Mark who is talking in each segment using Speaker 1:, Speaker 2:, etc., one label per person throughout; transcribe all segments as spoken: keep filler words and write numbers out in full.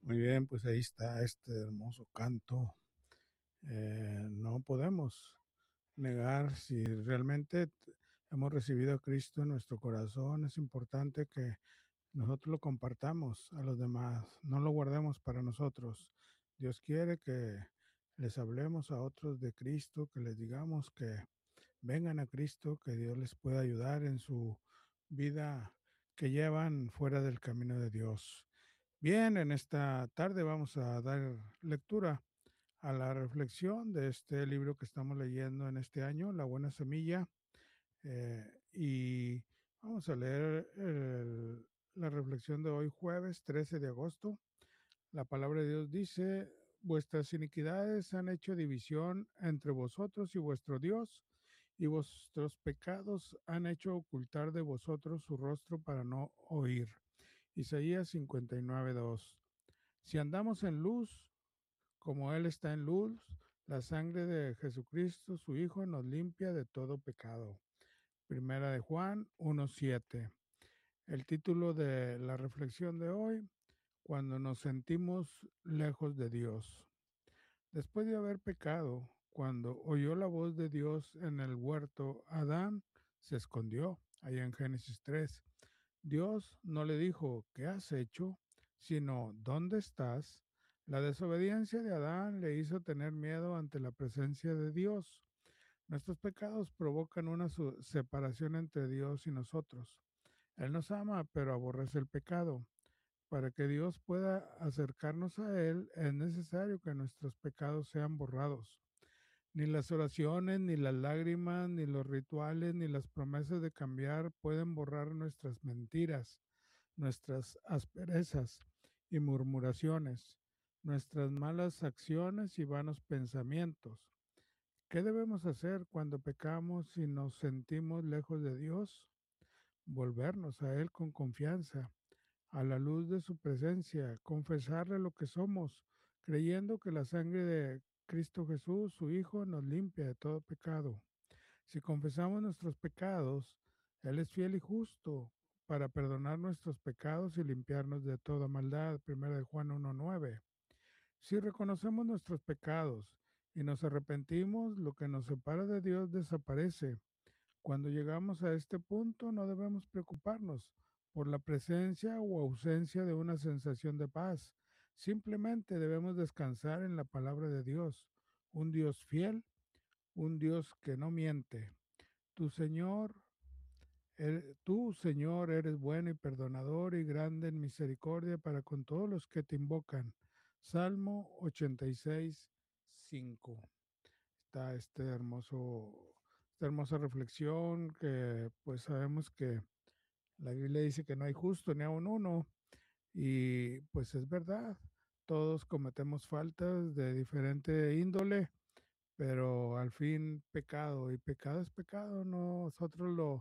Speaker 1: Muy bien, pues ahí está este hermoso canto. Eh, no podemos negar si realmente t- hemos recibido a Cristo en nuestro corazón. Es importante que nosotros lo compartamos a los demás, no lo guardemos para nosotros. Dios quiere que les hablemos a otros de Cristo, que les digamos que vengan a Cristo, que Dios les pueda ayudar en su vida que llevan fuera del camino de Dios. Bien, en esta tarde vamos a dar lectura a la reflexión de este libro que estamos leyendo en este año, La Buena Semilla, eh, y vamos a leer el- la reflexión de hoy, jueves trece de agosto. La palabra de Dios dice, vuestras iniquidades han hecho división entre vosotros y vuestro Dios, y vuestros pecados han hecho ocultar de vosotros su rostro para no oír. Isaías cincuenta y nueve, dos. Si andamos en luz, como Él está en luz, la sangre de Jesucristo, su Hijo, nos limpia de todo pecado. Primera de Juan uno siete. El título de la reflexión de hoy, cuando nos sentimos lejos de Dios. Después de haber pecado, cuando oyó la voz de Dios en el huerto, Adán se escondió, allá en Génesis tres. Dios no le dijo, ¿qué has hecho? Sino, ¿dónde estás? La desobediencia de Adán le hizo tener miedo ante la presencia de Dios. Nuestros pecados provocan una su- separación entre Dios y nosotros. Él nos ama, pero aborrece el pecado. Para que Dios pueda acercarnos a Él, es necesario que nuestros pecados sean borrados. Ni las oraciones, ni las lágrimas, ni los rituales, ni las promesas de cambiar pueden borrar nuestras mentiras, nuestras asperezas y murmuraciones, nuestras malas acciones y vanos pensamientos. ¿Qué debemos hacer cuando pecamos y nos sentimos lejos de Dios? Volvernos a Él con confianza, a la luz de su presencia, confesarle lo que somos, creyendo que la sangre de Cristo Jesús, su Hijo, nos limpia de todo pecado. Si confesamos nuestros pecados, Él es fiel y justo para perdonar nuestros pecados y limpiarnos de toda maldad. Primera de Juan uno nueve. Si reconocemos nuestros pecados y nos arrepentimos, lo que nos separa de Dios desaparece. Cuando llegamos a este punto, no debemos preocuparnos por la presencia o ausencia de una sensación de paz. Simplemente debemos descansar en la palabra de Dios, un Dios fiel, un Dios que no miente. Tu Señor, er- tú, Señor, eres bueno y perdonador y grande en misericordia para con todos los que te invocan. Salmo ochenta y seis, cinco. Está este hermoso, esta hermosa reflexión que pues sabemos que la Biblia dice que no hay justo ni aun uno y pues es verdad, todos cometemos faltas de diferente índole, pero al fin pecado y pecado es pecado, ¿no? Nosotros lo,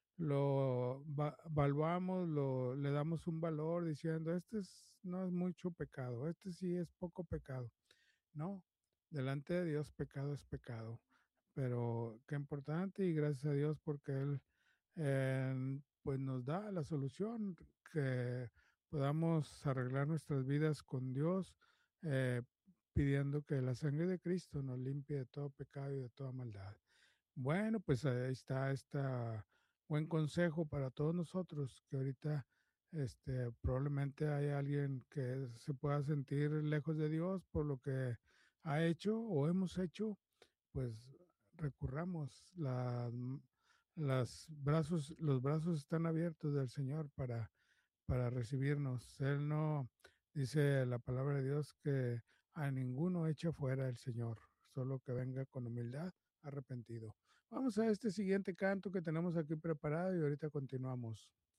Speaker 1: lo va- evaluamos, lo, le damos un valor diciendo, este es, no es mucho pecado, este sí es poco pecado. No, delante de Dios pecado es pecado, pero qué importante y gracias a Dios porque Él eh, pues nos da la solución, que podamos arreglar nuestras vidas con Dios, eh, pidiendo que la sangre de Cristo nos limpie de todo pecado y de toda maldad. Bueno, pues ahí está este buen consejo para todos nosotros, que ahorita este, probablemente hay alguien que se pueda sentir lejos de Dios por lo que ha hecho o hemos hecho, pues recurramos, la, las brazos, los brazos están abiertos del Señor para, para recibirnos. Él no, dice la palabra de Dios, que a ninguno echa fuera el Señor, solo que venga con humildad, arrepentido. Vamos a este siguiente canto que tenemos aquí preparado y ahorita continuamos.